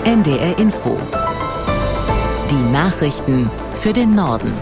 NDR Info. Die Nachrichten für den Norden.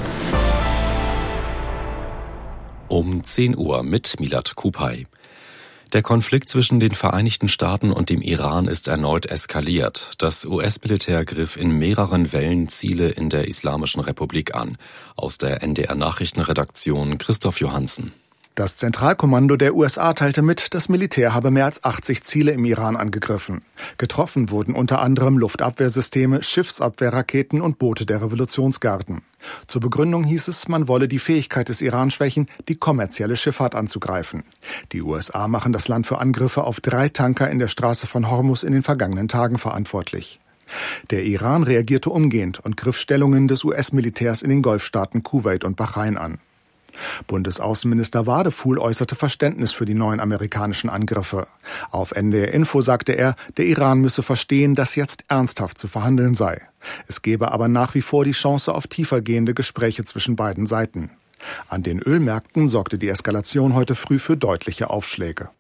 Um 10 Uhr mit Milad Kupay. Der Konflikt zwischen den Vereinigten Staaten und dem Iran ist erneut eskaliert. Das US-Militär griff in mehreren Wellen Ziele in der Islamischen Republik an. Aus der NDR-Nachrichtenredaktion Christoph Johansen. Das Zentralkommando der USA teilte mit, das Militär habe mehr als 80 Ziele im Iran angegriffen. Getroffen wurden unter anderem Luftabwehrsysteme, Schiffsabwehrraketen und Boote der Revolutionsgarden. Zur Begründung hieß es, man wolle die Fähigkeit des Iran schwächen, die kommerzielle Schifffahrt anzugreifen. Die USA machen das Land für Angriffe auf 3 Tanker in der Straße von Hormuz in den vergangenen Tagen verantwortlich. Der Iran reagierte umgehend und griff Stellungen des US-Militärs in den Golfstaaten Kuwait und Bahrain an. Bundesaußenminister Wadefuhl äußerte Verständnis für die neuen amerikanischen Angriffe. Auf NDR Info sagte er, der Iran müsse verstehen, dass jetzt ernsthaft zu verhandeln sei. Es gebe aber nach wie vor die Chance auf tiefergehende Gespräche zwischen beiden Seiten. An den Ölmärkten sorgte die Eskalation heute früh für deutliche Aufschläge.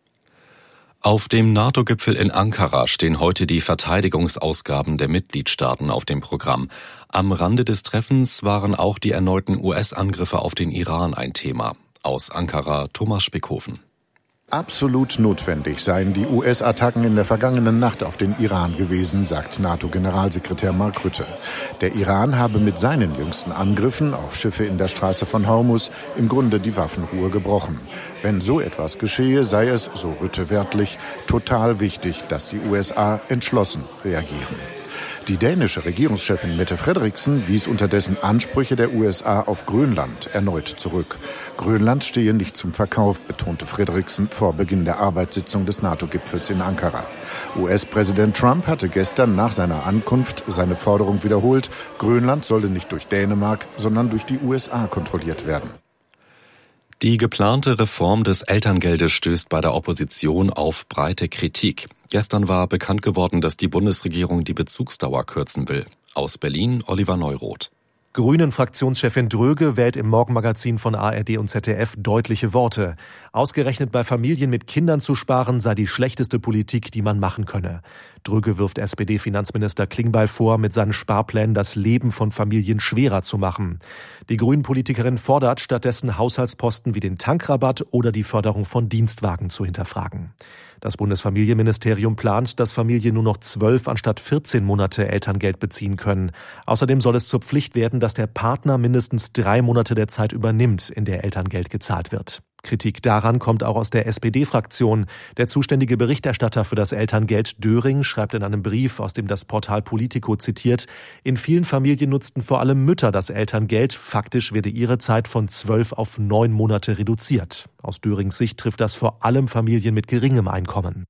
Auf dem NATO-Gipfel in Ankara stehen heute die Verteidigungsausgaben der Mitgliedstaaten auf dem Programm. Am Rande des Treffens waren auch die erneuten US-Angriffe auf den Iran ein Thema. Aus Ankara Thomas Spickhofen. Absolut notwendig seien die US-Attacken in der vergangenen Nacht auf den Iran gewesen, sagt NATO-Generalsekretär Mark Rutte. Der Iran habe mit seinen jüngsten Angriffen auf Schiffe in der Straße von Hormuz im Grunde die Waffenruhe gebrochen. Wenn so etwas geschehe, sei es, so Rutte wörtlich, total wichtig, dass die USA entschlossen reagieren. Die dänische Regierungschefin Mette Frederiksen wies unterdessen Ansprüche der USA auf Grönland erneut zurück. Grönland stehe nicht zum Verkauf, betonte Frederiksen vor Beginn der Arbeitssitzung des NATO-Gipfels in Ankara. US-Präsident Trump hatte gestern nach seiner Ankunft seine Forderung wiederholt, Grönland solle nicht durch Dänemark, sondern durch die USA kontrolliert werden. Die geplante Reform des Elterngeldes stößt bei der Opposition auf breite Kritik. Gestern war bekannt geworden, dass die Bundesregierung die Bezugsdauer kürzen will. Aus Berlin Oliver Neuroth. Grünen-Fraktionschefin Dröge wählt im Morgenmagazin von ARD und ZDF deutliche Worte. Ausgerechnet bei Familien mit Kindern zu sparen, sei die schlechteste Politik, die man machen könne. Dröge wirft SPD-Finanzminister Klingbeil vor, mit seinen Sparplänen das Leben von Familien schwerer zu machen. Die Grünen-Politikerin fordert stattdessen, Haushaltsposten wie den Tankrabatt oder die Förderung von Dienstwagen zu hinterfragen. Das Bundesfamilienministerium plant, dass Familien nur noch 12 anstatt 14 Monate Elterngeld beziehen können. Außerdem soll es zur Pflicht werden, dass der Partner mindestens 3 Monate der Zeit übernimmt, in der Elterngeld gezahlt wird. Kritik daran kommt auch aus der SPD-Fraktion. Der zuständige Berichterstatter für das Elterngeld Döring schreibt in einem Brief, aus dem das Portal Politico zitiert, in vielen Familien nutzten vor allem Mütter das Elterngeld. Faktisch werde ihre Zeit von 12 auf 9 Monate reduziert. Aus Dörings Sicht trifft das vor allem Familien mit geringem Einkommen.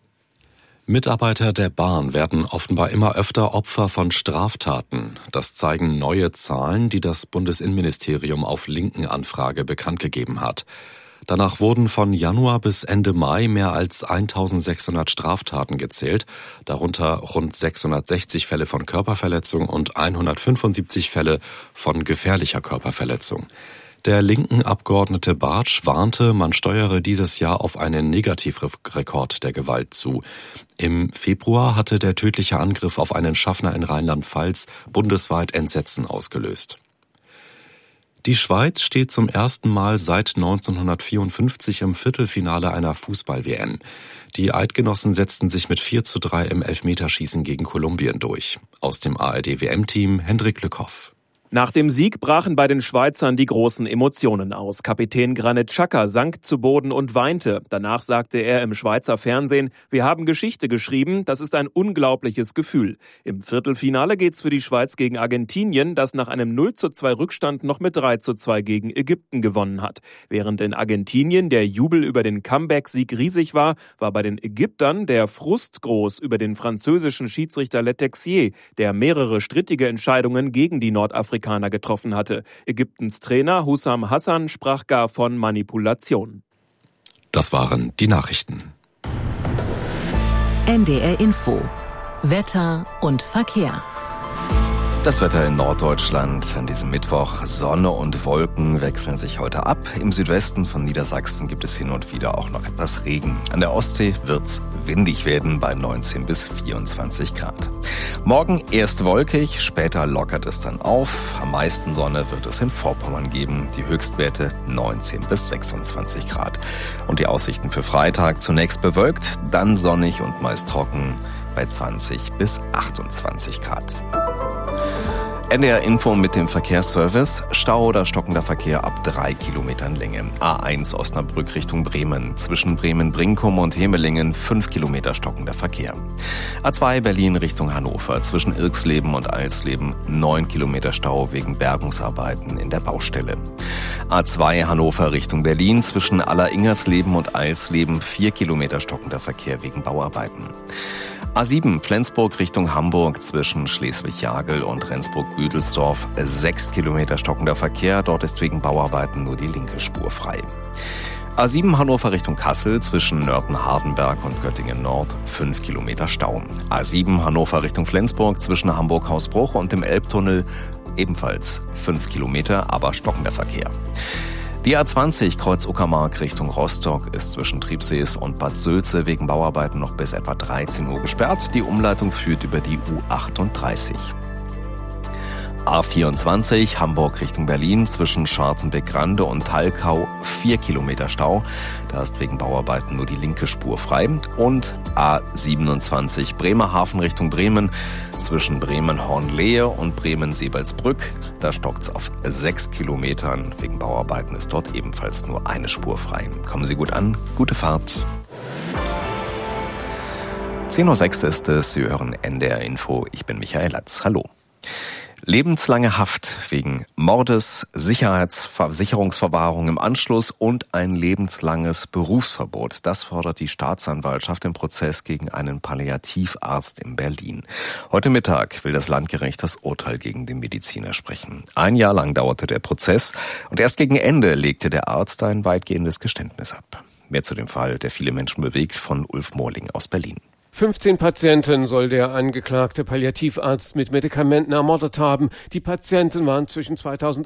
Mitarbeiter der Bahn werden offenbar immer öfter Opfer von Straftaten. Das zeigen neue Zahlen, die das Bundesinnenministerium auf linken Anfrage bekannt gegeben hat. Danach wurden von Januar bis Ende Mai mehr als 1600 Straftaten gezählt, darunter rund 660 Fälle von Körperverletzung und 175 Fälle von gefährlicher Körperverletzung. Der linken Abgeordnete Bartsch warnte, man steuere dieses Jahr auf einen Negativrekord der Gewalt zu. Im Februar hatte der tödliche Angriff auf einen Schaffner in Rheinland-Pfalz bundesweit Entsetzen ausgelöst. Die Schweiz steht zum ersten Mal seit 1954 im Viertelfinale einer Fußball-WM. Die Eidgenossen setzten sich mit 4:3 im Elfmeterschießen gegen Kolumbien durch. Aus dem ARD-WM-Team Hendrik Lückhoff. Nach dem Sieg brachen bei den Schweizern die großen Emotionen aus. Kapitän Granit Xhaka sank zu Boden und weinte. Danach sagte er im Schweizer Fernsehen, wir haben Geschichte geschrieben, das ist ein unglaubliches Gefühl. Im Viertelfinale geht's für die Schweiz gegen Argentinien, das nach einem 0:2 Rückstand noch mit 3:2 gegen Ägypten gewonnen hat. Während in Argentinien der Jubel über den Comeback-Sieg riesig war, war bei den Ägyptern der Frust groß über den französischen Schiedsrichter Letexier, der mehrere strittige Entscheidungen gegen die Nordafrikaner getroffen hatte. Ägyptens Trainer Hussam Hassan sprach gar von Manipulation. Das waren die Nachrichten. NDR Info. Wetter und Verkehr. Das Wetter in Norddeutschland an diesem Mittwoch. Sonne und Wolken wechseln sich heute ab. Im Südwesten von Niedersachsen gibt es hin und wieder auch noch etwas Regen. An der Ostsee wird's windig werden bei 19 bis 24 Grad. Morgen erst wolkig, später lockert es dann auf. Am meisten Sonne wird es in Vorpommern geben. Die Höchstwerte 19 bis 26 Grad. Und die Aussichten für Freitag zunächst bewölkt, dann sonnig und meist trocken bei 20 bis 28 Grad. NDR Info mit dem Verkehrsservice. Stau oder stockender Verkehr ab 3 Kilometern Länge. A1 Osnabrück Richtung Bremen. Zwischen Bremen-Brinkum und Hemelingen 5 Kilometer stockender Verkehr. A2 Berlin Richtung Hannover. Zwischen Irxleben und Eilsleben 9 Kilometer Stau wegen Bergungsarbeiten in der Baustelle. A2 Hannover Richtung Berlin. Zwischen Alleringers-Leben und Eilsleben 4 Kilometer stockender Verkehr wegen Bauarbeiten. A7 Flensburg Richtung Hamburg zwischen Schleswig-Jagel und Rendsburg-Büdelsdorf 6 Kilometer stockender Verkehr. Dort ist wegen Bauarbeiten nur die linke Spur frei. A7 Hannover Richtung Kassel zwischen Nörten-Hardenberg und Göttingen Nord 5 Kilometer Stau. A7 Hannover Richtung Flensburg zwischen Hamburg-Hausbruch und dem Elbtunnel ebenfalls 5 Kilometer, aber stockender Verkehr. Die A20 Kreuz Uckermark Richtung Rostock ist zwischen Triebsees und Bad Sülze wegen Bauarbeiten noch bis etwa 13 Uhr gesperrt. Die Umleitung führt über die U38. A24 Hamburg Richtung Berlin zwischen Schwarzenbeck-Grande und Thalkau 4 Kilometer Stau. Da ist wegen Bauarbeiten nur die linke Spur frei. Und A27 Bremerhaven Richtung Bremen zwischen Bremen-Hornlehe und Bremen-Seebaldsbrück. Da stockt's auf 6 Kilometern. Wegen Bauarbeiten ist dort ebenfalls nur eine Spur frei. Kommen Sie gut an, gute Fahrt. 10:06 Uhr ist es, Sie hören NDR Info. Ich bin Michael Latz. Hallo. Lebenslange Haft wegen Mordes, Sicherungsverwahrung im Anschluss und ein lebenslanges Berufsverbot. Das fordert die Staatsanwaltschaft im Prozess gegen einen Palliativarzt in Berlin. Heute Mittag will das Landgericht das Urteil gegen den Mediziner sprechen. 1 Jahr lang dauerte der Prozess und erst gegen Ende legte der Arzt ein weitgehendes Geständnis ab. Mehr zu dem Fall, der viele Menschen bewegt, von Ulf Mohrling aus Berlin. 15 Patienten soll der angeklagte Palliativarzt mit Medikamenten ermordet haben. Die Patienten waren zwischen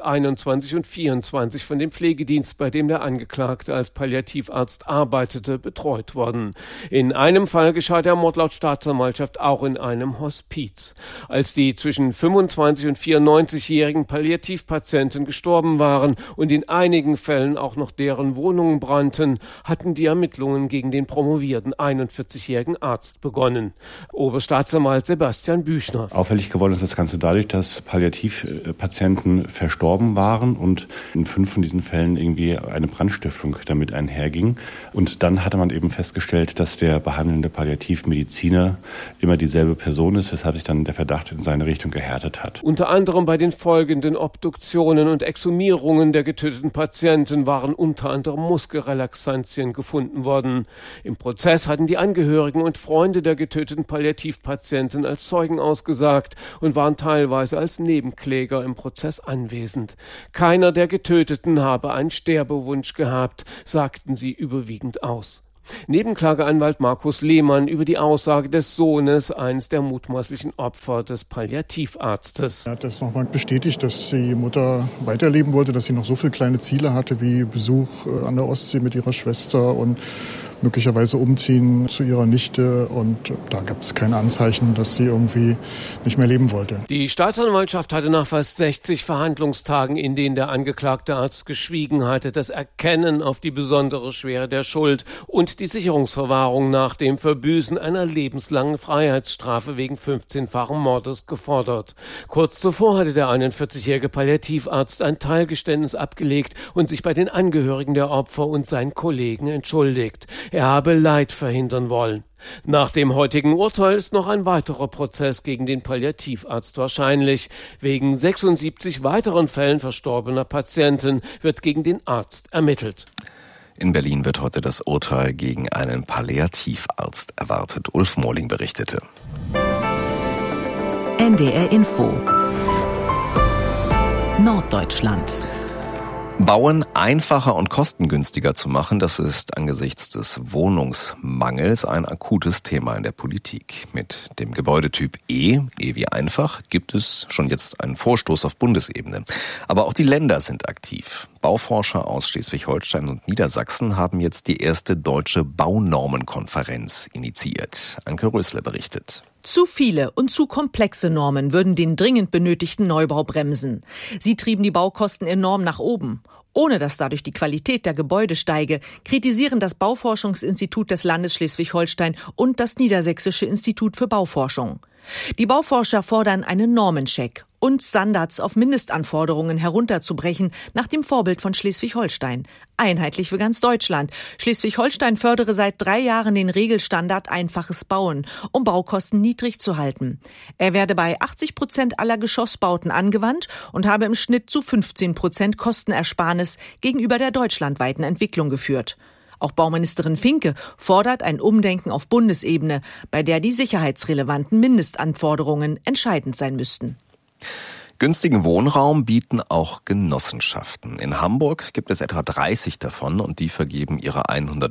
2021 und 2024 von dem Pflegedienst, bei dem der Angeklagte als Palliativarzt arbeitete, betreut worden. In einem Fall geschah der Mord laut Staatsanwaltschaft auch in einem Hospiz. Als die zwischen 25 und 94-jährigen Palliativpatienten gestorben waren und in einigen Fällen auch noch deren Wohnungen brannten, hatten die Ermittlungen gegen den promovierten 41-jährigen Arzt begonnen. Oberstaatsanwalt Sebastian Büchner. Auffällig geworden ist das Ganze dadurch, dass Palliativpatienten verstorben waren und in 5 von diesen Fällen irgendwie eine Brandstiftung damit einherging. Und dann hatte man eben festgestellt, dass der behandelnde Palliativmediziner immer dieselbe Person ist, weshalb sich dann der Verdacht in seine Richtung gehärtet hat. Unter anderem bei den folgenden Obduktionen und Exhumierungen der getöteten Patienten waren unter anderem Muskelrelaxantien gefunden worden. Im Prozess hatten die Angehörigen und Freunde der getöteten Palliativpatienten als Zeugen ausgesagt und waren teilweise als Nebenkläger im Prozess anwesend. Keiner der Getöteten habe einen Sterbewunsch gehabt, sagten sie überwiegend aus. Nebenklageanwalt Markus Lehmann über die Aussage des Sohnes eines der mutmaßlichen Opfer des Palliativarztes. Er hat das nochmal bestätigt, dass die Mutter weiterleben wollte, dass sie noch so viele kleine Ziele hatte wie Besuch an der Ostsee mit ihrer Schwester und möglicherweise umziehen zu ihrer Nichte, und da gab es keine Anzeichen, dass sie irgendwie nicht mehr leben wollte. Die Staatsanwaltschaft hatte nach fast 60 Verhandlungstagen, in denen der angeklagte Arzt geschwiegen hatte, das Erkennen auf die besondere Schwere der Schuld und die Sicherungsverwahrung nach dem Verbüßen einer lebenslangen Freiheitsstrafe wegen 15-fachen Mordes gefordert. Kurz zuvor hatte der 41-jährige Palliativarzt ein Teilgeständnis abgelegt und sich bei den Angehörigen der Opfer und seinen Kollegen entschuldigt. Er habe Leid verhindern wollen. Nach dem heutigen Urteil ist noch ein weiterer Prozess gegen den Palliativarzt wahrscheinlich. Wegen 76 weiteren Fällen verstorbener Patienten wird gegen den Arzt ermittelt. In Berlin wird heute das Urteil gegen einen Palliativarzt erwartet. Ulf Mohrling berichtete. NDR Info Norddeutschland. Bauen einfacher und kostengünstiger zu machen, das ist angesichts des Wohnungsmangels ein akutes Thema in der Politik. Mit dem Gebäudetyp E wie einfach, gibt es schon jetzt einen Vorstoß auf Bundesebene. Aber auch die Länder sind aktiv. Bauforscher aus Schleswig-Holstein und Niedersachsen haben jetzt die erste deutsche Baunormenkonferenz initiiert. Anke Rösler berichtet. Zu viele und zu komplexe Normen würden den dringend benötigten Neubau bremsen. Sie trieben die Baukosten enorm nach oben. Ohne dass dadurch die Qualität der Gebäude steige, kritisieren das Bauforschungsinstitut des Landes Schleswig-Holstein und das Niedersächsische Institut für Bauforschung. Die Bauforscher fordern einen Normencheck und Standards auf Mindestanforderungen herunterzubrechen, nach dem Vorbild von Schleswig-Holstein. Einheitlich für ganz Deutschland. Schleswig-Holstein fördere seit 3 Jahren den Regelstandard einfaches Bauen, um Baukosten niedrig zu halten. Er werde bei 80% aller Geschossbauten angewandt und habe im Schnitt zu 15% Kostenersparnis gegenüber der deutschlandweiten Entwicklung geführt. Auch Bauministerin Finke fordert ein Umdenken auf Bundesebene, bei der die sicherheitsrelevanten Mindestanforderungen entscheidend sein müssten. Günstigen Wohnraum bieten auch Genossenschaften. In Hamburg gibt es etwa 30 davon und die vergeben ihre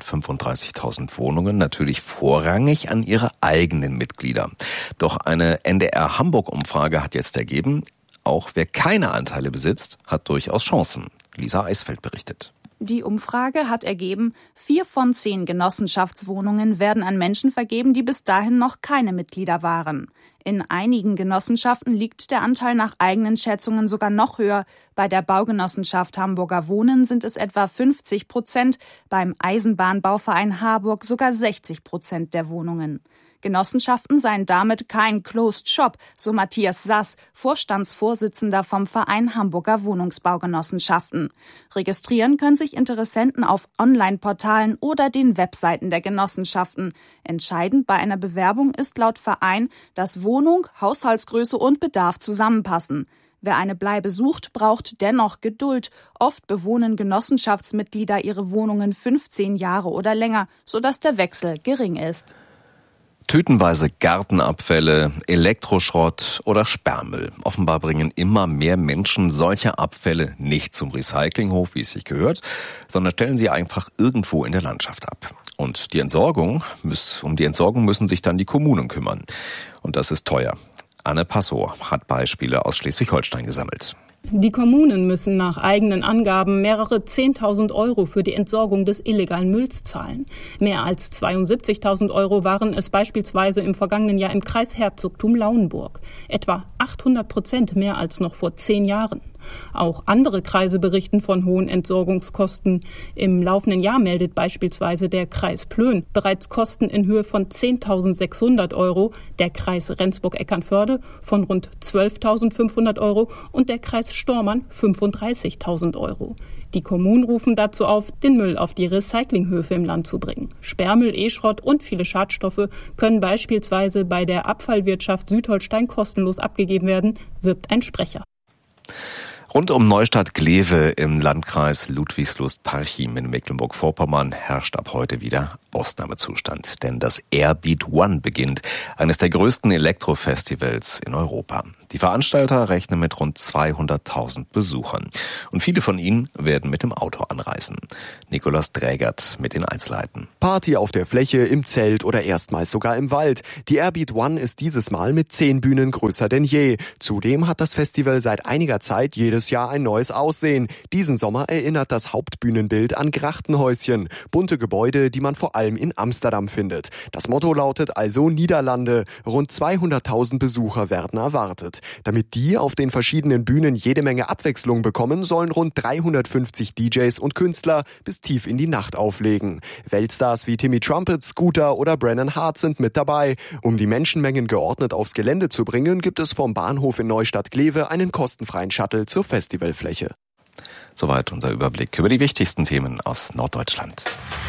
135.000 Wohnungen natürlich vorrangig an ihre eigenen Mitglieder. Doch eine NDR Hamburg-Umfrage hat jetzt ergeben, auch wer keine Anteile besitzt, hat durchaus Chancen. Lisa Eisfeld berichtet. Die Umfrage hat ergeben, 4 von 10 Genossenschaftswohnungen werden an Menschen vergeben, die bis dahin noch keine Mitglieder waren. In einigen Genossenschaften liegt der Anteil nach eigenen Schätzungen sogar noch höher. Bei der Baugenossenschaft Hamburger Wohnen sind es etwa 50%, beim Eisenbahnbauverein Harburg sogar 60% der Wohnungen. Genossenschaften seien damit kein Closed Shop, so Matthias Sass, Vorstandsvorsitzender vom Verein Hamburger Wohnungsbaugenossenschaften. Registrieren können sich Interessenten auf Online-Portalen oder den Webseiten der Genossenschaften. Entscheidend bei einer Bewerbung ist laut Verein, dass Wohnung, Haushaltsgröße und Bedarf zusammenpassen. Wer eine Bleibe sucht, braucht dennoch Geduld. Oft bewohnen Genossenschaftsmitglieder ihre Wohnungen 15 Jahre oder länger, sodass der Wechsel gering ist. Tütenweise Gartenabfälle, Elektroschrott oder Sperrmüll. Offenbar bringen immer mehr Menschen solche Abfälle nicht zum Recyclinghof, wie es sich gehört, sondern stellen sie einfach irgendwo in der Landschaft ab. Und um die Entsorgung müssen sich dann die Kommunen kümmern. Und das ist teuer. Anne Passow hat Beispiele aus Schleswig-Holstein gesammelt. Die Kommunen müssen nach eigenen Angaben mehrere 10.000 € für die Entsorgung des illegalen Mülls zahlen. Mehr als 72.000 € waren es beispielsweise im vergangenen Jahr im Kreis Herzogtum Lauenburg. Etwa 800% mehr als noch vor 10 Jahren. Auch andere Kreise berichten von hohen Entsorgungskosten. Im laufenden Jahr meldet beispielsweise der Kreis Plön bereits Kosten in Höhe von 10.600 €, der Kreis Rendsburg-Eckernförde von rund 12.500 € und der Kreis Stormann 35.000 €. Die Kommunen rufen dazu auf, den Müll auf die Recyclinghöfe im Land zu bringen. Sperrmüll, E-Schrott und viele Schadstoffe können beispielsweise bei der Abfallwirtschaft Südholstein kostenlos abgegeben werden, wirbt ein Sprecher. Rund um Neustadt-Glewe im Landkreis Ludwigslust-Parchim in Mecklenburg-Vorpommern herrscht ab heute wieder Ausnahmezustand. Denn das Airbeat One beginnt, eines der größten Elektrofestivals in Europa. Die Veranstalter rechnen mit rund 200.000 Besuchern. Und viele von ihnen werden mit dem Auto anreisen. Nikolaus Drägert mit den Einzelheiten. Party auf der Fläche, im Zelt oder erstmals sogar im Wald. Die Airbeat One ist dieses Mal mit 10 Bühnen größer denn je. Zudem hat das Festival seit einiger Zeit jedes Jahr ein neues Aussehen. Diesen Sommer erinnert das Hauptbühnenbild an Grachtenhäuschen. Bunte Gebäude, die man vor allem in Amsterdam findet. Das Motto lautet also Niederlande. Rund 200.000 Besucher werden erwartet. Damit die auf den verschiedenen Bühnen jede Menge Abwechslung bekommen, sollen rund 350 DJs und Künstler bis tief in die Nacht auflegen. Weltstars wie Timmy Trumpet, Scooter oder Brennan Hart sind mit dabei. Um die Menschenmengen geordnet aufs Gelände zu bringen, gibt es vom Bahnhof in Neustadt-Glewe einen kostenfreien Shuttle zur Festivalfläche. Soweit unser Überblick über die wichtigsten Themen aus Norddeutschland.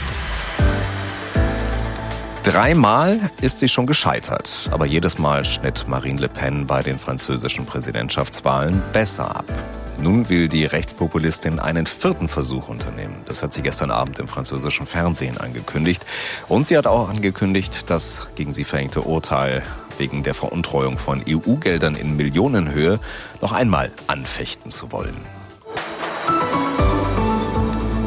3-mal ist sie schon gescheitert, aber jedes Mal schnitt Marine Le Pen bei den französischen Präsidentschaftswahlen besser ab. Nun will die Rechtspopulistin einen 4. Versuch unternehmen. Das hat sie gestern Abend im französischen Fernsehen angekündigt. Und sie hat auch angekündigt, das gegen sie verhängte Urteil wegen der Veruntreuung von EU-Geldern in Millionenhöhe noch einmal anfechten zu wollen.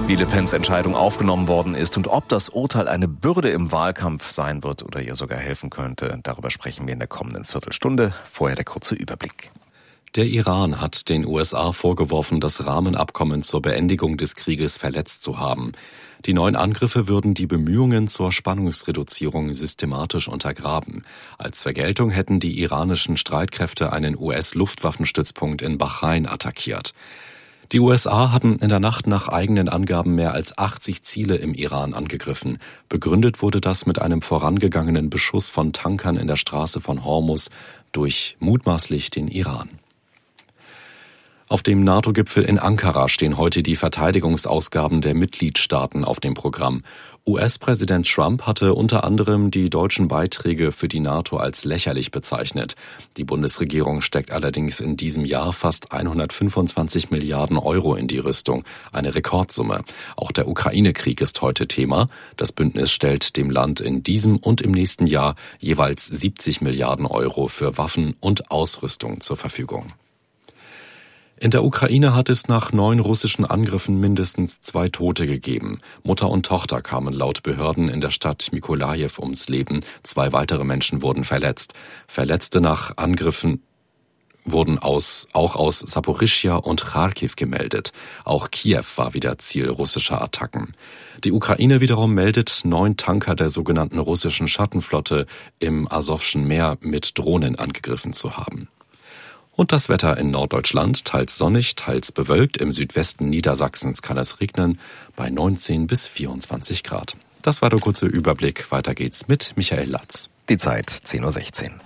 wie Le Pens Entscheidung aufgenommen worden ist und ob das Urteil eine Bürde im Wahlkampf sein wird oder ihr sogar helfen könnte. Darüber sprechen wir in der kommenden Viertelstunde. Vorher der kurze Überblick. Der Iran hat den USA vorgeworfen, das Rahmenabkommen zur Beendigung des Krieges verletzt zu haben. Die neuen Angriffe würden die Bemühungen zur Spannungsreduzierung systematisch untergraben. Als Vergeltung hätten die iranischen Streitkräfte einen US-Luftwaffenstützpunkt in Bahrain attackiert. Die USA hatten in der Nacht nach eigenen Angaben mehr als 80 Ziele im Iran angegriffen. Begründet wurde das mit einem vorangegangenen Beschuss von Tankern in der Straße von Hormuz durch mutmaßlich den Iran. Auf dem NATO-Gipfel in Ankara stehen heute die Verteidigungsausgaben der Mitgliedstaaten auf dem Programm. US-Präsident Trump hatte unter anderem die deutschen Beiträge für die NATO als lächerlich bezeichnet. Die Bundesregierung steckt allerdings in diesem Jahr fast 125 Milliarden Euro in die Rüstung, eine Rekordsumme. Auch der Ukraine-Krieg ist heute Thema. Das Bündnis stellt dem Land in diesem und im nächsten Jahr jeweils 70 Milliarden Euro für Waffen und Ausrüstung zur Verfügung. In der Ukraine hat es nach 9 russischen Angriffen mindestens 2 Tote gegeben. Mutter und Tochter kamen laut Behörden in der Stadt Mykolajiw ums Leben. 2 weitere Menschen wurden verletzt. Verletzte nach Angriffen wurden auch aus Saporischschja und Charkiw gemeldet. Auch Kiew war wieder Ziel russischer Attacken. Die Ukraine wiederum meldet 9 Tanker der sogenannten russischen Schattenflotte im Asowschen Meer mit Drohnen angegriffen zu haben. Und das Wetter in Norddeutschland, teils sonnig, teils bewölkt. Im Südwesten Niedersachsens kann es regnen bei 19 bis 24 Grad. Das war der kurze Überblick. Weiter geht's mit Michael Latz. Die Zeit 10.16 Uhr.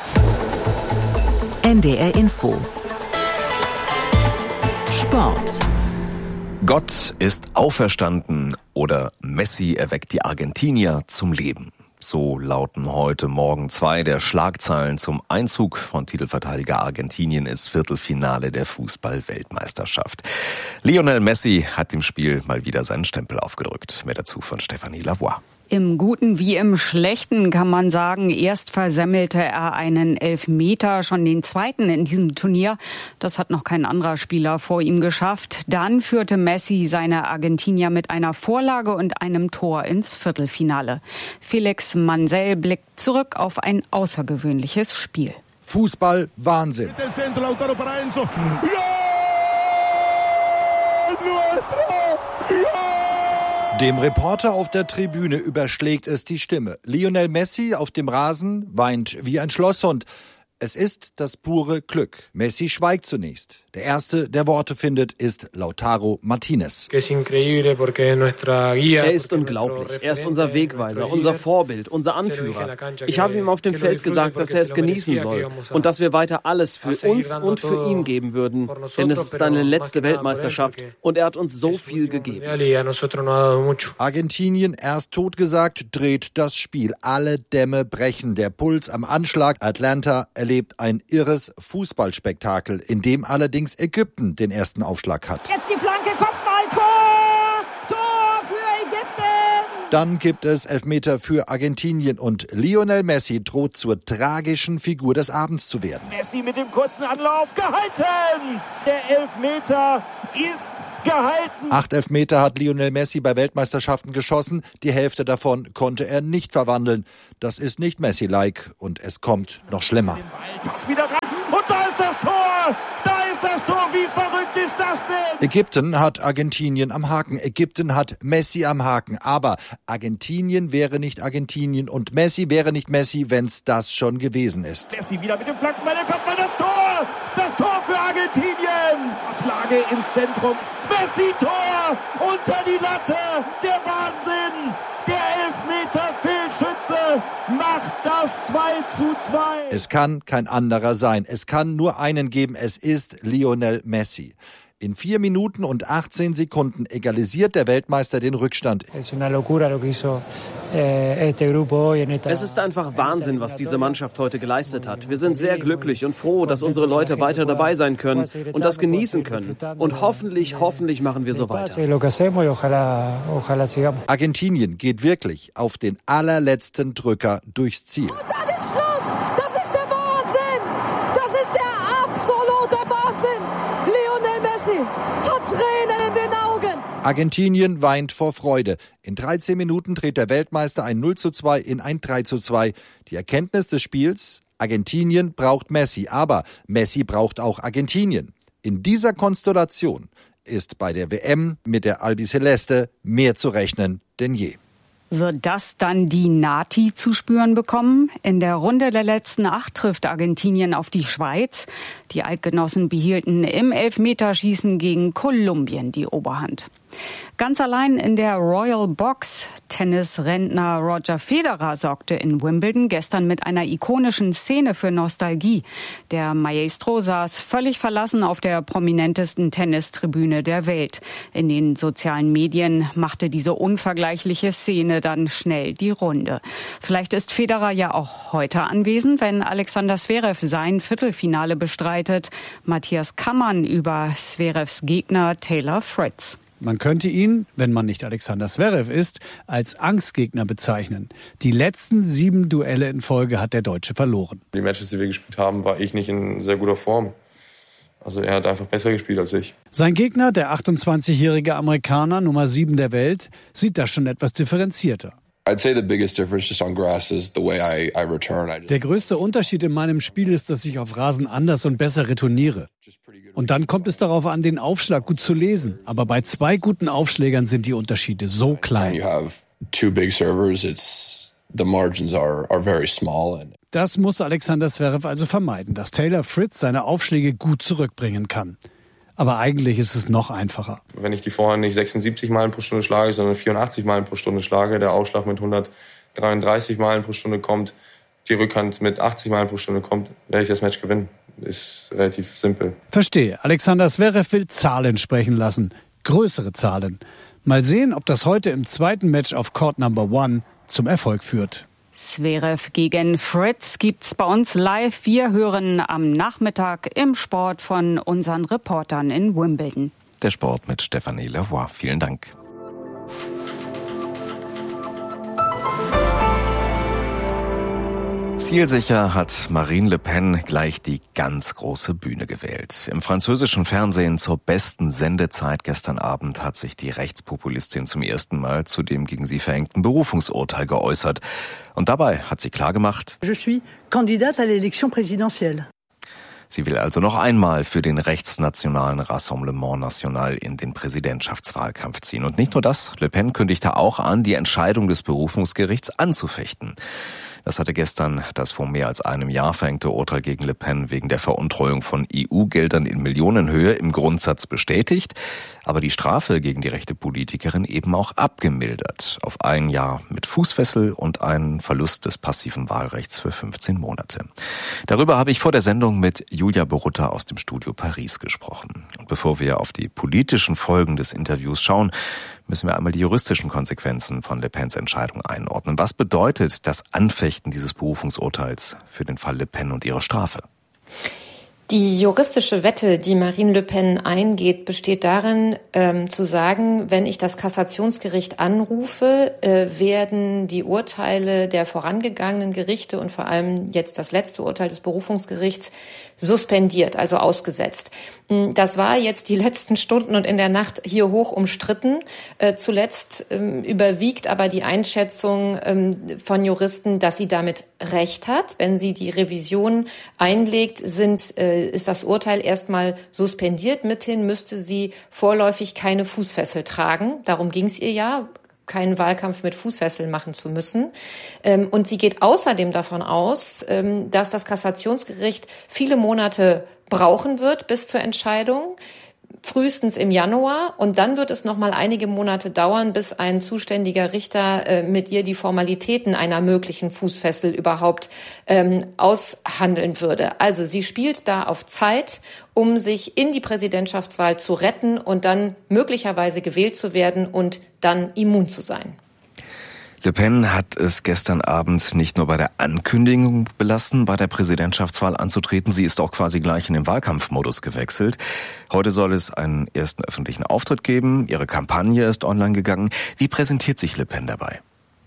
NDR Info. Sport. Gott ist auferstanden oder Messi erweckt die Argentinier zum Leben. So lauten heute Morgen 2 der Schlagzeilen zum Einzug von Titelverteidiger Argentinien ins Viertelfinale der Fußball-Weltmeisterschaft. Lionel Messi hat dem Spiel mal wieder seinen Stempel aufgedrückt. Mehr dazu von Stefanie Lavoie. Im Guten wie im Schlechten kann man sagen, erst versemmelte er einen Elfmeter, schon den zweiten in diesem Turnier. Das hat noch kein anderer Spieler vor ihm geschafft. Dann führte Messi seine Argentinier mit einer Vorlage und einem Tor ins Viertelfinale. Felix Mansell blickt zurück auf ein außergewöhnliches Spiel. Fußball, Wahnsinn. Dem Reporter auf der Tribüne überschlägt es die Stimme. Lionel Messi auf dem Rasen weint wie ein Schlosshund. Es ist das pure Glück. Messi schweigt zunächst. Der erste, der Worte findet, ist Lautaro Martinez. Er ist unglaublich. Er ist unser Wegweiser, unser Vorbild, unser Anführer. Ich habe ihm auf dem Feld gesagt, dass er es genießen soll und dass wir weiter alles für uns und für ihn geben würden. Denn es ist seine letzte Weltmeisterschaft und er hat uns so viel gegeben. Argentinien, erst totgesagt, dreht das Spiel. Alle Dämme brechen. Der Puls am Anschlag. Atlanta erlebt ein irres Fußballspektakel, in dem allerdings Ägypten den ersten Aufschlag hat. Jetzt die Flanke, Kopfball, Tor! Tor für Ägypten! Dann gibt es Elfmeter für Argentinien und Lionel Messi droht zur tragischen Figur des Abends zu werden. Messi mit dem kurzen Anlauf, gehalten! Der Elfmeter ist gehalten! 8 Elfmeter hat Lionel Messi bei Weltmeisterschaften geschossen. Die Hälfte davon konnte er nicht verwandeln. Das ist nicht Messi-like und es kommt noch schlimmer. Pass wieder ran und da ist das Tor! Da ist das Tor! Wie verrückt ist das denn? Ägypten hat Argentinien am Haken. Ägypten hat Messi am Haken. Aber Argentinien wäre nicht Argentinien und Messi wäre nicht Messi, wenn es das schon gewesen ist. Messi wieder mit dem Flankenball, da kommt mal das Tor! Das Tor für Argentinien! Ablage ins Zentrum. Messi, Tor! Unter die Latte! Der Wahnsinn! Der Elfmeter-Fehlschütze macht das 2:2. Es kann kein anderer sein. Es kann nur einen geben. Es ist Lionel Messi. In 4 Minuten und 18 Sekunden egalisiert der Weltmeister den Rückstand. Es ist einfach Wahnsinn, was diese Mannschaft heute geleistet hat. Wir sind sehr glücklich und froh, dass unsere Leute weiter dabei sein können und das genießen können. Und hoffentlich machen wir so weiter. Argentinien geht wirklich auf den allerletzten Drücker durchs Ziel. Und dann ist Schluss! Das ist der Wahnsinn! Das ist der absolute Wahnsinn! Lionel Messi hat Tränen in den Augen! Argentinien weint vor Freude. In 13 Minuten dreht der Weltmeister ein 0:2 in ein 3:2. Die Erkenntnis des Spiels: Argentinien braucht Messi, aber Messi braucht auch Argentinien. In dieser Konstellation ist bei der WM mit der Albiceleste mehr zu rechnen denn je. Wird das dann die Nati zu spüren bekommen? In der Runde der letzten 8 trifft Argentinien auf die Schweiz. Die Eidgenossen behielten im Elfmeterschießen gegen Kolumbien die Oberhand. Ganz allein in der Royal Box. Tennisrentner Roger Federer sorgte in Wimbledon gestern mit einer ikonischen Szene für Nostalgie. Der Maestro saß völlig verlassen auf der prominentesten Tennistribüne der Welt. In den sozialen Medien machte diese unvergleichliche Szene dann schnell die Runde. Vielleicht ist Federer ja auch heute anwesend, wenn Alexander Zverev sein Viertelfinale bestreitet. Matthias Kammann über Zverevs Gegner Taylor Fritz. Man könnte ihn, wenn man nicht Alexander Zverev ist, als Angstgegner bezeichnen. Die letzten 7 Duelle in Folge hat der Deutsche verloren. Die Matches, die wir gespielt haben, war ich nicht in sehr guter Form. Also er hat einfach besser gespielt als ich. Sein Gegner, der 28-jährige Amerikaner, Nummer 7 der Welt, sieht das schon etwas differenzierter. Der größte Unterschied in meinem Spiel ist, dass ich auf Rasen anders und besser retourniere. Und dann kommt es darauf an, den Aufschlag gut zu lesen. Aber bei 2 guten Aufschlägern sind die Unterschiede so klein. Das muss Alexander Zverev also vermeiden, dass Taylor Fritz seine Aufschläge gut zurückbringen kann. Aber eigentlich ist es noch einfacher. Wenn ich die Vorhand nicht 76 Meilen pro Stunde schlage, sondern 84 Meilen pro Stunde schlage, der Aufschlag mit 133 Meilen pro Stunde kommt, die Rückhand mit 80 Meilen pro Stunde kommt, werde ich das Match gewinnen. Ist relativ simpel. Verstehe. Alexander Zverev will Zahlen sprechen lassen. Größere Zahlen. Mal sehen, ob das heute im zweiten Match auf Court Number 1 zum Erfolg führt. Zverev gegen Fritz gibt's bei uns live. Wir hören am Nachmittag im Sport von unseren Reportern in Wimbledon. Der Sport mit Stefanie Leroy. Vielen Dank. Zielsicher hat Marine Le Pen gleich die ganz große Bühne gewählt. Im französischen Fernsehen zur besten Sendezeit gestern Abend hat sich die Rechtspopulistin zum ersten Mal zu dem gegen sie verhängten Berufungsurteil geäußert. Und dabei hat sie klargemacht: Je suis candidate à l'élection présidentielle. Sie will also noch einmal für den rechtsnationalen Rassemblement National in den Präsidentschaftswahlkampf ziehen. Und nicht nur das, Le Pen kündigte auch an, die Entscheidung des Berufungsgerichts anzufechten. Das hatte gestern das vor mehr als einem Jahr verhängte Urteil gegen Le Pen wegen der Veruntreuung von EU-Geldern in Millionenhöhe im Grundsatz bestätigt, aber die Strafe gegen die rechte Politikerin eben auch abgemildert auf 1 Jahr mit Fußfessel und einen Verlust des passiven Wahlrechts für 15 Monate. Darüber habe ich vor der Sendung mit Julia Borutta aus dem Studio Paris gesprochen. Und bevor wir auf die politischen Folgen des Interviews schauen, müssen wir einmal die juristischen Konsequenzen von Le Pens Entscheidung einordnen. Was bedeutet das Anfechten dieses Berufungsurteils für den Fall Le Pen und ihre Strafe? Die juristische Wette, die Marine Le Pen eingeht, besteht darin, zu sagen, wenn ich das Kassationsgericht anrufe, werden die Urteile der vorangegangenen Gerichte und vor allem jetzt das letzte Urteil des Berufungsgerichts suspendiert, also ausgesetzt. Das war jetzt die letzten Stunden und in der Nacht hier hoch umstritten. Zuletzt überwiegt aber die Einschätzung von Juristen, dass sie damit recht hat. Wenn sie die Revision einlegt, ist das Urteil erstmal suspendiert. Mithin müsste sie vorläufig keine Fußfessel tragen. Darum ging es ihr ja, keinen Wahlkampf mit Fußfesseln machen zu müssen. Und sie geht außerdem davon aus, dass das Kassationsgericht viele Monate brauchen wird bis zur Entscheidung, frühestens im Januar. Und dann wird es noch mal einige Monate dauern, bis ein zuständiger Richter mit ihr die Formalitäten einer möglichen Fußfessel überhaupt aushandeln würde. Also sie spielt da auf Zeit, um sich in die Präsidentschaftswahl zu retten und dann möglicherweise gewählt zu werden und dann immun zu sein. Le Pen hat es gestern Abend nicht nur bei der Ankündigung belassen, bei der Präsidentschaftswahl anzutreten. Sie ist auch quasi gleich in den Wahlkampfmodus gewechselt. Heute soll es einen ersten öffentlichen Auftritt geben. Ihre Kampagne ist online gegangen. Wie präsentiert sich Le Pen dabei?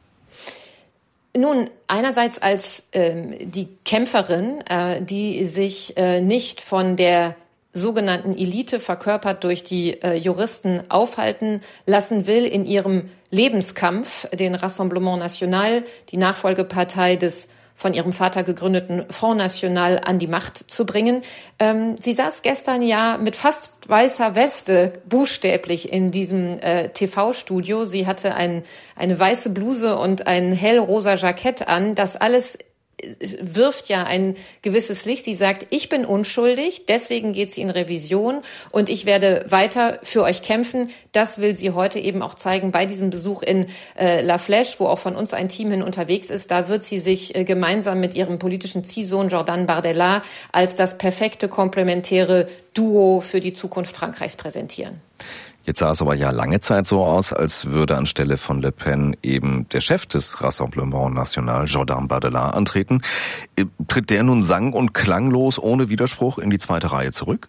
Nun, einerseits als die Kämpferin, die sich nicht von der sogenannten Elite, verkörpert durch die Juristen, aufhalten lassen will in ihrem Lebenskampf, den Rassemblement National, die Nachfolgepartei des von ihrem Vater gegründeten Front National, an die Macht zu bringen. Sie saß gestern ja mit fast weißer Weste buchstäblich in diesem TV-Studio. Sie hatte eine weiße Bluse und ein hellrosa Jackett an. Das alles wirft ja ein gewisses Licht. Sie sagt, ich bin unschuldig, deswegen geht sie in Revision und ich werde weiter für euch kämpfen. Das will sie heute eben auch zeigen bei diesem Besuch in La Flèche, wo auch von uns ein Team hin unterwegs ist. Da wird sie sich gemeinsam mit ihrem politischen Ziehsohn Jordan Bardella als das perfekte komplementäre Duo für die Zukunft Frankreichs präsentieren. Jetzt sah es aber ja lange Zeit so aus, als würde anstelle von Le Pen eben der Chef des Rassemblement National, Jordan Bardella, antreten. Tritt der nun sang- und klanglos ohne Widerspruch in die zweite Reihe zurück?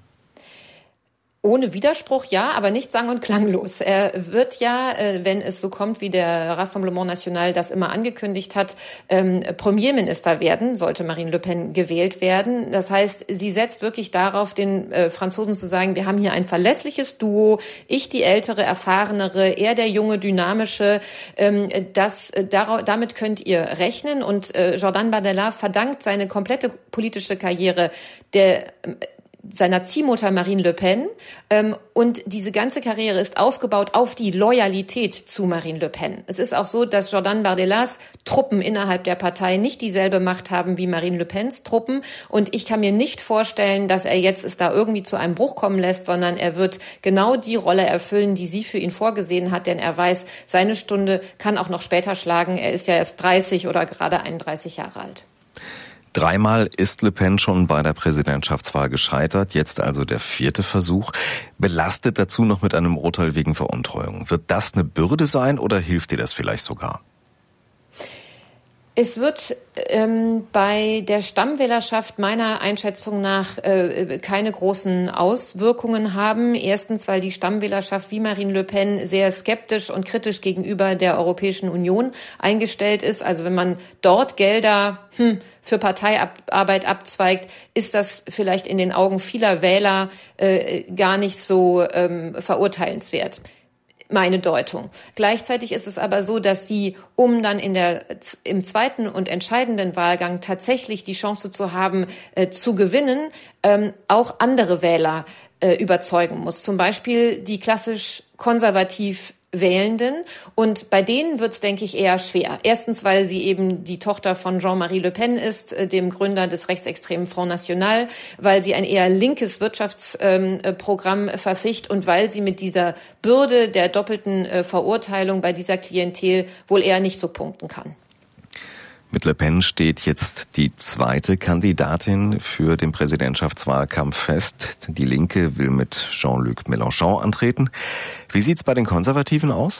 Ohne Widerspruch, ja, aber nicht sang- und klanglos. Er wird ja, wenn es so kommt, wie der Rassemblement National das immer angekündigt hat, Premierminister werden, sollte Marine Le Pen gewählt werden. Das heißt, sie setzt wirklich darauf, den Franzosen zu sagen, wir haben hier ein verlässliches Duo, ich die ältere, erfahrenere, er der junge, dynamische. Damit könnt ihr rechnen. Und Jordan Bardella verdankt seine komplette politische Karriere seiner Ziehmutter Marine Le Pen, und diese ganze Karriere ist aufgebaut auf die Loyalität zu Marine Le Pen. Es ist auch so, dass Jordan Bardellas Truppen innerhalb der Partei nicht dieselbe Macht haben wie Marine Le Pens Truppen, und ich kann mir nicht vorstellen, dass er jetzt es da irgendwie zu einem Bruch kommen lässt, sondern er wird genau die Rolle erfüllen, die sie für ihn vorgesehen hat, denn er weiß, seine Stunde kann auch noch später schlagen. Er ist ja erst 30 oder gerade 31 Jahre alt. Dreimal ist Le Pen schon bei der Präsidentschaftswahl gescheitert, jetzt also der 4. Versuch. Belastet dazu noch mit einem Urteil wegen Veruntreuung. Wird das eine Bürde sein oder hilft dir das vielleicht sogar? Es wird bei der Stammwählerschaft meiner Einschätzung nach keine großen Auswirkungen haben. Erstens, weil die Stammwählerschaft wie Marine Le Pen sehr skeptisch und kritisch gegenüber der Europäischen Union eingestellt ist. Also wenn man dort Gelder für Parteiarbeit abzweigt, ist das vielleicht in den Augen vieler Wähler gar nicht so verurteilenswert. Meine Deutung. Gleichzeitig ist es aber so, dass sie, um dann im zweiten und entscheidenden Wahlgang tatsächlich die Chance zu haben, zu gewinnen, auch andere Wähler überzeugen muss. Zum Beispiel die klassisch konservativ Wählenden. Und bei denen wird es, denke ich, eher schwer. Erstens, weil sie eben die Tochter von Jean-Marie Le Pen ist, dem Gründer des rechtsextremen Front National, weil sie ein eher linkes Wirtschaftsprogramm verficht und weil sie mit dieser Bürde der doppelten Verurteilung bei dieser Klientel wohl eher nicht so punkten kann. Mit Le Pen steht jetzt die zweite Kandidatin für den Präsidentschaftswahlkampf fest. Die Linke will mit Jean-Luc Mélenchon antreten. Wie sieht's bei den Konservativen aus?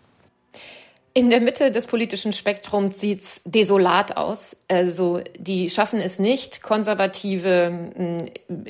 In der Mitte des politischen Spektrums sieht's desolat aus. Also die schaffen es nicht, konservative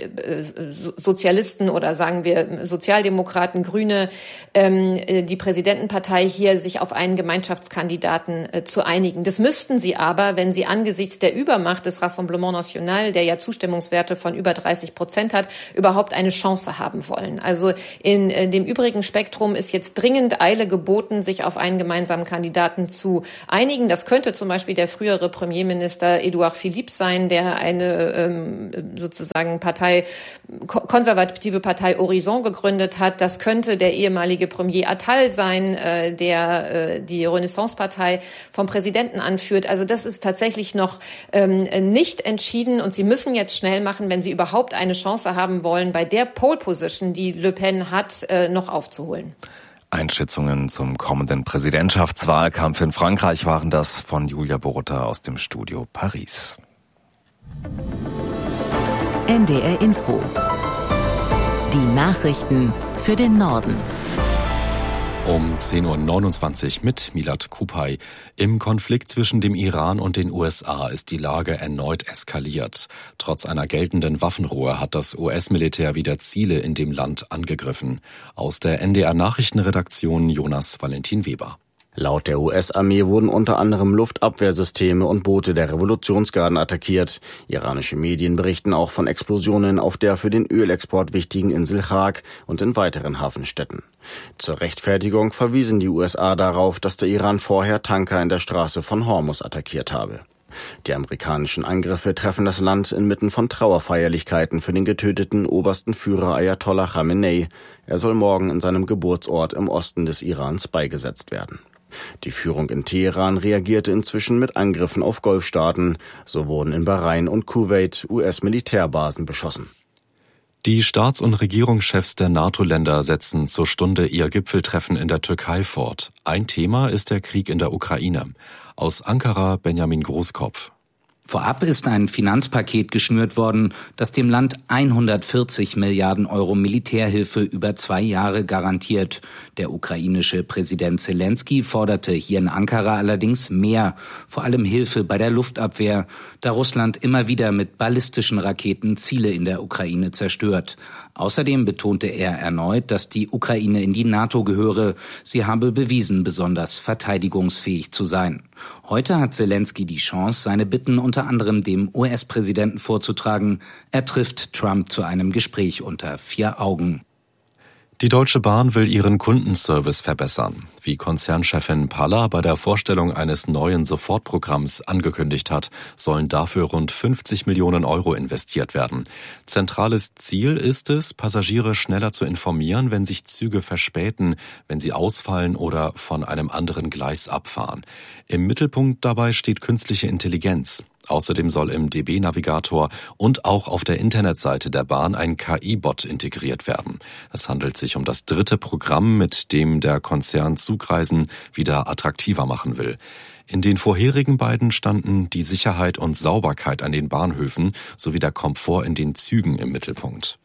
Sozialisten oder sagen wir Sozialdemokraten, Grüne, die Präsidentenpartei hier sich auf einen Gemeinschaftskandidaten zu einigen. Das müssten sie aber, wenn sie angesichts der Übermacht des Rassemblement National, der ja Zustimmungswerte von über 30% hat, überhaupt eine Chance haben wollen. Also in dem übrigen Spektrum ist jetzt dringend Eile geboten, sich auf einen gemeinsamen Kandidaten zu einigen. Das könnte zum Beispiel der frühere Premierminister Edouard Philippe sein, der eine sozusagen konservative Partei Horizon gegründet hat. Das könnte der ehemalige Premier Attal sein, der die Renaissance-Partei vom Präsidenten anführt. Also das ist tatsächlich noch nicht entschieden und sie müssen jetzt schnell machen, wenn sie überhaupt eine Chance haben wollen, bei der Pole-Position, die Le Pen hat, noch aufzuholen. Einschätzungen zum kommenden Präsidentschaftswahlkampf in Frankreich waren das von Julia Borutta aus dem Studio Paris. NDR Info. Die Nachrichten für den Norden. Um 10.29 Uhr mit Milad Kupay. Im Konflikt zwischen dem Iran und den USA ist die Lage erneut eskaliert. Trotz einer geltenden Waffenruhe hat das US-Militär wieder Ziele in dem Land angegriffen. Aus der NDR-Nachrichtenredaktion Jonas Valentin Weber. Laut der US-Armee wurden unter anderem Luftabwehrsysteme und Boote der Revolutionsgarden attackiert. Iranische Medien berichten auch von Explosionen auf der für den Ölexport wichtigen Insel Chak und in weiteren Hafenstädten. Zur Rechtfertigung verwiesen die USA darauf, dass der Iran vorher Tanker in der Straße von Hormuz attackiert habe. Die amerikanischen Angriffe treffen das Land inmitten von Trauerfeierlichkeiten für den getöteten obersten Führer Ayatollah Khamenei. Er soll morgen in seinem Geburtsort im Osten des Irans beigesetzt werden. Die Führung in Teheran reagierte inzwischen mit Angriffen auf Golfstaaten. So wurden in Bahrain und Kuwait US-Militärbasen beschossen. Die Staats- und Regierungschefs der NATO-Länder setzen zur Stunde ihr Gipfeltreffen in der Türkei fort. Ein Thema ist der Krieg in der Ukraine. Aus Ankara Benjamin Großkopf. Vorab ist ein Finanzpaket geschnürt worden, das dem Land 140 Milliarden Euro Militärhilfe über 2 Jahre garantiert. Der ukrainische Präsident Zelensky forderte hier in Ankara allerdings mehr, vor allem Hilfe bei der Luftabwehr, da Russland immer wieder mit ballistischen Raketen Ziele in der Ukraine zerstört. Außerdem betonte er erneut, dass die Ukraine in die NATO gehöre. Sie habe bewiesen, besonders verteidigungsfähig zu sein. Heute hat Zelensky die Chance, seine Bitten unter anderem dem US-Präsidenten vorzutragen. Er trifft Trump zu einem Gespräch unter 4 Augen. Die Deutsche Bahn will ihren Kundenservice verbessern. Wie Konzernchefin Palla bei der Vorstellung eines neuen Sofortprogramms angekündigt hat, sollen dafür rund 50 Millionen Euro investiert werden. Zentrales Ziel ist es, Passagiere schneller zu informieren, wenn sich Züge verspäten, wenn sie ausfallen oder von einem anderen Gleis abfahren. Im Mittelpunkt dabei steht künstliche Intelligenz. Außerdem soll im DB-Navigator und auch auf der Internetseite der Bahn ein KI-Bot integriert werden. Es handelt sich um das 3. Programm, mit dem der Konzern Zugreisen wieder attraktiver machen will. In den vorherigen beiden standen die Sicherheit und Sauberkeit an den Bahnhöfen sowie der Komfort in den Zügen im Mittelpunkt.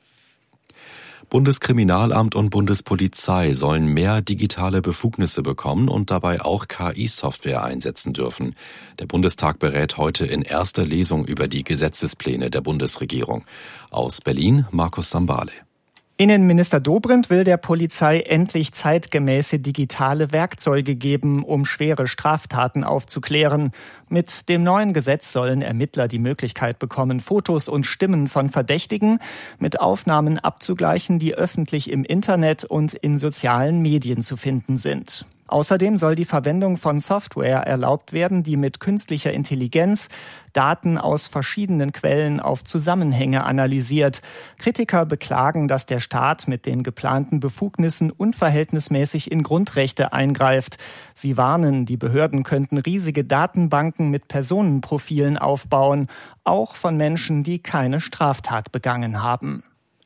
Bundeskriminalamt und Bundespolizei sollen mehr digitale Befugnisse bekommen und dabei auch KI-Software einsetzen dürfen. Der Bundestag berät heute in erster Lesung über die Gesetzespläne der Bundesregierung. Aus Berlin Markus Sambale. Innenminister Dobrindt will der Polizei endlich zeitgemäße digitale Werkzeuge geben, um schwere Straftaten aufzuklären. Mit dem neuen Gesetz sollen Ermittler die Möglichkeit bekommen, Fotos und Stimmen von Verdächtigen mit Aufnahmen abzugleichen, die öffentlich im Internet und in sozialen Medien zu finden sind. Außerdem soll die Verwendung von Software erlaubt werden, die mit künstlicher Intelligenz Daten aus verschiedenen Quellen auf Zusammenhänge analysiert. Kritiker beklagen, dass der Staat mit den geplanten Befugnissen unverhältnismäßig in Grundrechte eingreift. Sie warnen, die Behörden könnten riesige Datenbanken mit Personenprofilen aufbauen, auch von Menschen, die keine Straftat begangen haben.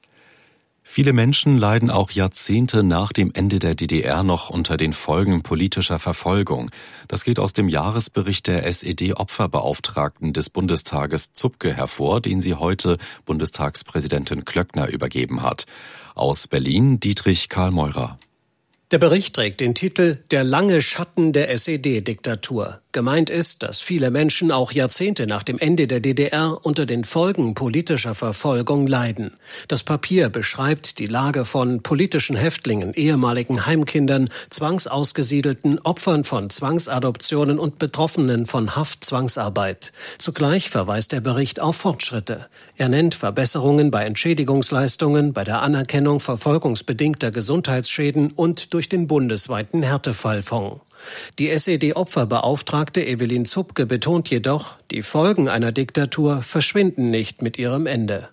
Viele Menschen leiden auch Jahrzehnte nach dem Ende der DDR noch unter den Folgen politischer Verfolgung. Das geht aus dem Jahresbericht der SED-Opferbeauftragten des Bundestages Zupke hervor, den sie heute Bundestagspräsidentin Klöckner übergeben hat. Aus Berlin Dietrich Karl Meurer. Der Bericht trägt den Titel »Der lange Schatten der SED-Diktatur«. Gemeint ist, dass viele Menschen auch Jahrzehnte nach dem Ende der DDR unter den Folgen politischer Verfolgung leiden. Das Papier beschreibt die Lage von politischen Häftlingen, ehemaligen Heimkindern, Zwangsausgesiedelten, Opfern von Zwangsadoptionen und Betroffenen von Haftzwangsarbeit. Zugleich verweist der Bericht auf Fortschritte. Er nennt Verbesserungen bei Entschädigungsleistungen, bei der Anerkennung verfolgungsbedingter Gesundheitsschäden und durch den bundesweiten Härtefallfonds. Die SED-Opferbeauftragte Evelyn Zupke betont jedoch, die Folgen einer Diktatur verschwinden nicht mit ihrem Ende.